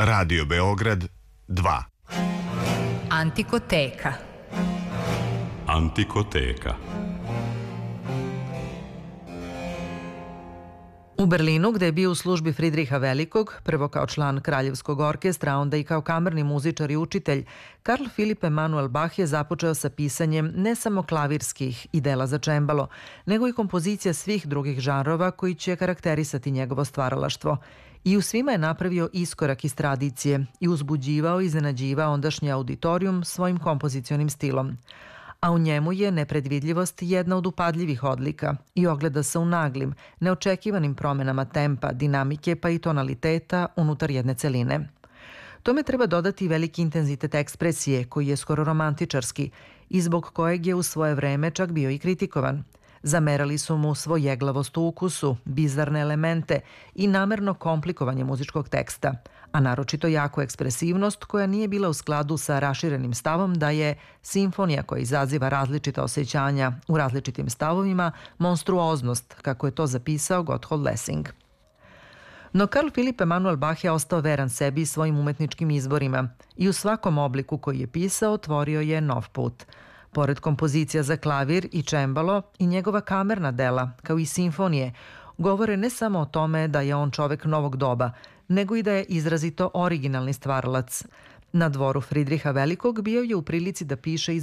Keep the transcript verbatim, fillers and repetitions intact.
Radio Beograd dva. Antikoteka. Antikoteka. U Berlinu, gde je bio u službi Fridriha Velikog, prvo kao član Kraljevskog orkestra, onda i kao kamerni muzičar i učitelj, Karl Philipp Emanuel Bach je započeo sa pisanjem ne samo klavirskih i dela za čembalo, nego i kompozicija svih drugih žanrova koji će karakterisati njegovo stvaralaštvo. I u svima je napravio iskorak iz tradicije i uzbuđivao i iznenađivao ondašnji auditorijum svojim kompozicionim stilom. A u njemu je nepredvidljivost jedna od upadljivih odlika i ogleda se u naglim, neočekivanim promenama tempa, dinamike pa i tonaliteta unutar jedne celine. Tome treba dodati veliki intenzitet ekspresije koji je skoro romantičarski i zbog kojeg je u svoje vreme čak bio i kritikovan. Zamerali su mu svojeglavost u ukusu, bizarne elemente i namerno komplikovanje muzičkog teksta, a naročito jaku ekspresivnost koja nije bila u skladu sa raširenim stavom da je simfonija koja izaziva različita osjećanja u različitim stavovima monstruoznost, kako je to zapisao Gotthold Lessing. No Karl Philipp Emanuel Bach je ostao veran sebi i svojim umetničkim izborima i u svakom obliku koji je pisao otvorio je nov put. Pored kompozicija za klavir i čembalo i njegova kamerna dela, kao i simfonije, govore ne samo o tome da je on čovek novog doba, nego i da je izrazito originalni stvaralac. Na dvoru Fridriha Velikog bio je u prilici da piše i